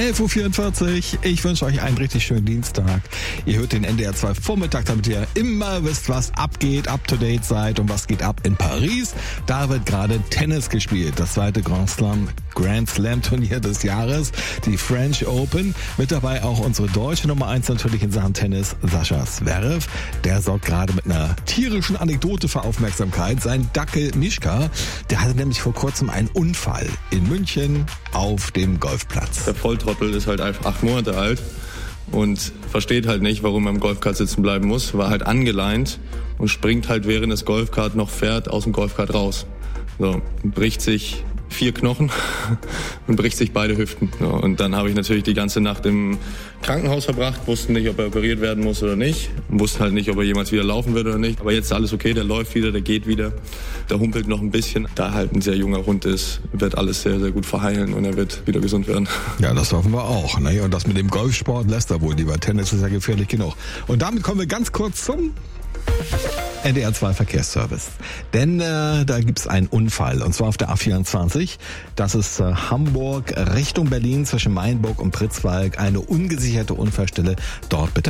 11.44 Uhr. Ich wünsche euch einen richtig schönen Dienstag. Ihr hört den NDR 2 Vormittag, damit ihr immer wisst, was abgeht, up to date seid und was geht ab in Paris. Da wird gerade Tennis gespielt. Das zweite Grand Slam Turnier des Jahres, die French Open. Mit dabei auch unsere deutsche Nummer 1 natürlich in Sachen Tennis, Sascha Zverev. Der sorgt gerade mit einer tierischen Anekdote für Aufmerksamkeit. Sein Dackel Mischka, der hatte nämlich vor kurzem einen Unfall in München auf dem Golfplatz. Der Volltrottel ist halt einfach 8 Monate alt und versteht halt nicht, warum er im Golfkart sitzen bleiben muss. War halt angeleint und springt halt, während das Golfkart noch fährt, aus dem Golfkart raus. So, bricht sich 4 Knochen und bricht sich beide Hüften. So, und dann habe ich natürlich die ganze Nacht im Krankenhaus verbracht, wussten nicht, ob er operiert werden muss oder nicht, wussten halt nicht, ob er jemals wieder laufen wird oder nicht. Aber jetzt ist alles okay, der läuft wieder, der geht wieder, der humpelt noch ein bisschen. Da halt ein sehr junger Hund ist, wird alles sehr, sehr gut verheilen und er wird wieder gesund werden. Ja, das hoffen wir auch. Ne? Und das mit dem Golfsport lässt er wohl lieber. Tennis ist ja gefährlich genug. Und damit kommen wir ganz kurz zum NDR 2 Verkehrsservice. Denn da gibt's einen Unfall, und zwar auf der A24. Das ist Hamburg Richtung Berlin zwischen Mainburg und Pritzwalk. Eine ungesicherte Unfallstelle. Dort bitte